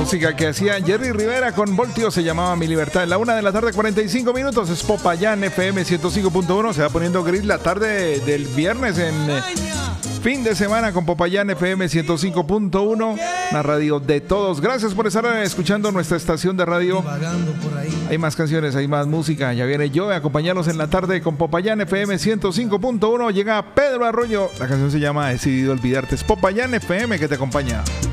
Música que hacía Jerry Rivera con Voltio, se llamaba Mi Libertad. En la 1 de la tarde, 45 minutos, es Popayán FM 105.1. Se va poniendo gris la tarde del viernes en fin de semana con Popayán FM 105.1, la radio de todos. Gracias por estar escuchando nuestra estación de radio. Hay más canciones, hay más música. Ya viene yo a acompañarlos en la tarde con Popayán FM 105.1. Llega Pedro Arroyo. La canción se llama Decidido Olvidarte. Es Popayán FM que te acompaña.